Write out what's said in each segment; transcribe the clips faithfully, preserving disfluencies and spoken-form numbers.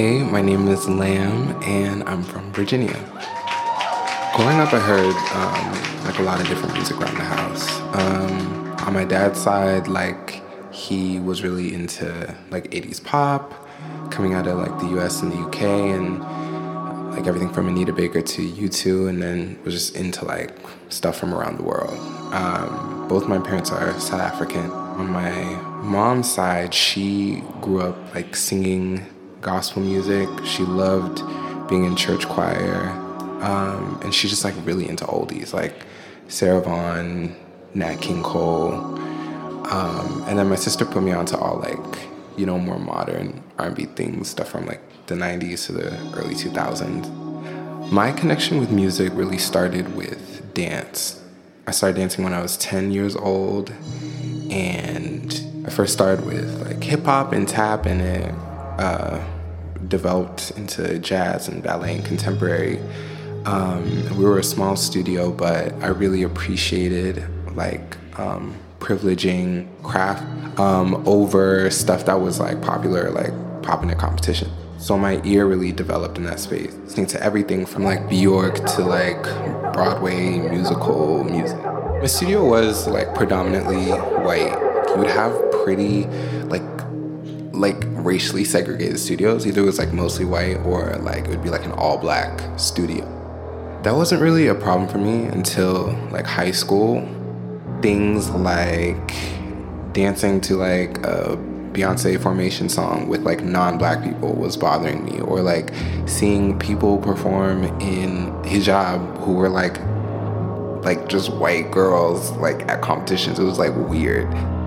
Hey, my name is Lamb, and I'm from Virginia. Growing up, I heard um, like a lot of different music around the house. Um, on my dad's side, like he was really into like eighties pop, coming out of like the U S and the U K, and like everything from Anita Baker to U two, and then was just into like stuff from around the world. Um, both my parents are South African. On my mom's side, she grew up like singing gospel music. She loved being in church choir, um, and she's just like really into oldies, like Sarah Vaughan, Nat King Cole, um, and then my sister put me onto all like, you know, more modern R and B things, stuff from like the nineties to the early two thousands. My connection with music really started with dance. I started dancing when I was ten years old, and I first started with like hip hop and tap, and it uh, developed into jazz and ballet and contemporary. Um, and we were a small studio, but I really appreciated like um, privileging craft um, over stuff that was like popular, like pop in a competition. So my ear really developed in that space, listening to everything from like Bjork to like Broadway musical music. My studio was like predominantly white. You would have pretty like like racially segregated studios. Either it was like mostly white or like it would be like an all black studio. That wasn't really a problem for me until like high school. Things like dancing to like a Beyonce Formation song with like non-black people was bothering me, or like seeing people perform in hijab who were like like just white girls like at competitions. It was like weird.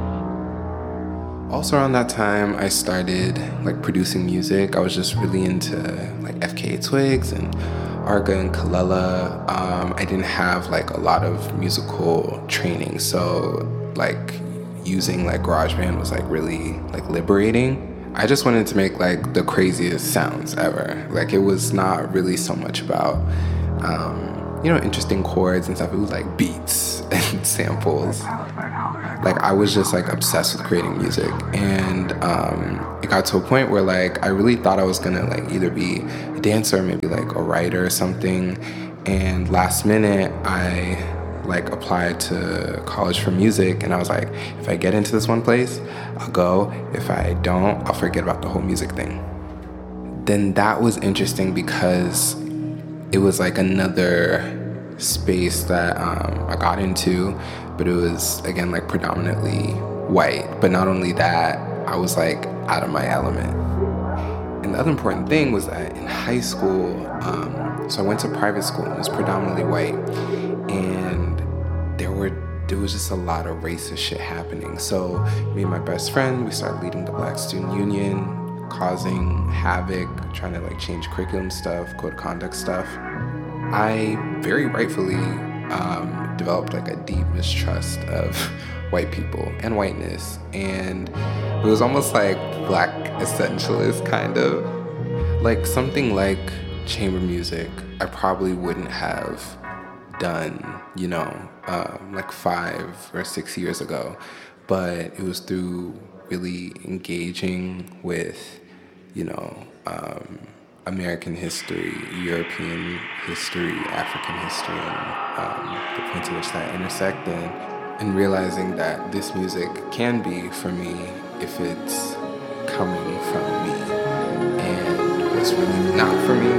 Also around that time, I started like producing music. I was just really into like F K A Twigs and Arca and Kalela. Um, I didn't have like a lot of musical training, so like using like GarageBand was like really like liberating. I just wanted to make like the craziest sounds ever. Like it was not really so much about um, you know, interesting chords and stuff. It was like beats and samples. Like I was just like obsessed with creating music, and um, it got to a point where like I really thought I was gonna like either be a dancer or maybe like a writer or something. And last minute, I like applied to college for music, and I was like, if I get into this one place, I'll go. If I don't, I'll forget about the whole music thing. Then that was interesting because it was like another space that um, I got into, but it was again like predominantly white. But not only that, I was like out of my element. And the other important thing was that in high school, um, so I went to private school, and it was predominantly white, and there were there was just a lot of racist shit happening. So me and my best friend, we started leading the Black Student Union, causing havoc, trying to like change curriculum stuff, code of conduct stuff. I very rightfully um, developed like a deep mistrust of white people and whiteness, and it was almost like black essentialist kind of. Like something like chamber music, I probably wouldn't have done, you know, um, like five or six years ago, but it was through really engaging with, you know, um, American history, European history, African history, and um, the points at which that intersect, and, and realizing that this music can be for me if it's coming from me, and what's really not for me